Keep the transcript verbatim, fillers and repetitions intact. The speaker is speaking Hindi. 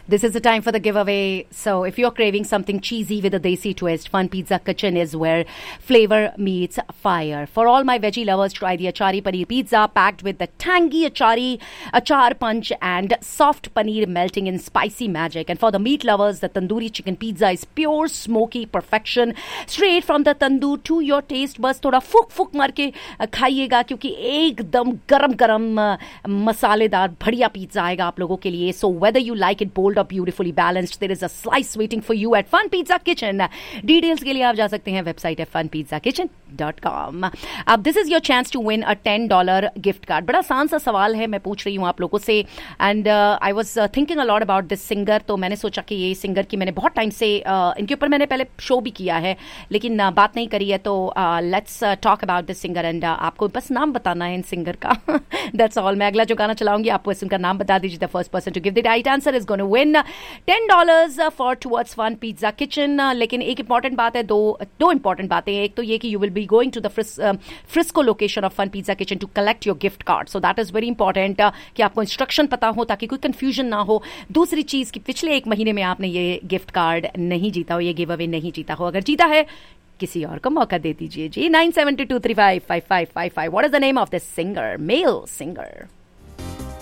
This is the time for the giveaway. So if you're craving something cheesy with a desi twist, Fun Pizza Kitchen is where flavor meets fire. For all my veggie lovers, try the Achari Paneer Pizza packed with the tangy Achari, Achar punch and soft paneer melting in spicy magic. And for the meat lovers, the Tandoori Chicken Pizza is pure smoky perfection. Straight from the tandoor to your taste. बस थोड़ा फुक फुक मार के खाइएगा क्योंकि एकदम गरम गरम मसालेदार बढ़िया पिज्जा आएगा आप लोगों के लिए. So whether you like it bold or beautifully balanced, there is a slice waiting for you at Fun Pizza Kitchen. Details के लिए आप जा सकते हैं वेबसाइट है fun pizza kitchen dot com. अब this is your chance to win a ten dollar gift card. बड़ा आसान सा सवाल है, मैं पूछ रही हूँ आप लोगों से. And uh, I was uh, thinking a lot about this singer. तो मैंने सोचा कि ये सिंगर की मैंने बहुत टाइम से uh, इनके ऊपर मैंने पहले शो भी किया है लेकिन uh, बात नहीं करी है. तो let's talk about this singer and आपको बस नाम बताना है इन सिंगर का. That's all. मैं अगला जो गाना चलाऊंगी आपको इनका नाम बता दीजिए. The first person to give the right answer is gonna win ten dollars for towards fun pizza kitchen. लेकिन एक इंपॉर्टेंट बात है, दो दो इंपॉर्टेंट बातें हैं. एक तो ये कि you will be going to the Frisco location of fun pizza kitchen to collect your gift card. So that is very important कि आपको इंस्ट्रक्शन पता हो ताकि कोई कंफ्यूजन ना हो. दूसरी चीज कि पिछले एक महीने में आपने ये गिफ्ट कार्ड नहीं जीता हो, ये गिव अवे नहीं जीता हो. अगर जीता है किसी और को मौका दे दीजिए जी. Nine seven to to three five five five five five. What is the name of this singer, male singer?